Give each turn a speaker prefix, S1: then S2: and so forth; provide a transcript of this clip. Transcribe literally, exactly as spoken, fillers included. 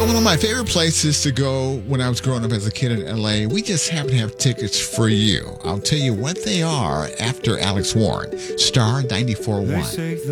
S1: one of my favorite places to go when I was growing up as a kid in L A, we just happen to have tickets for you. I'll tell you what they are after Alex Warren. Star ninety-four point one.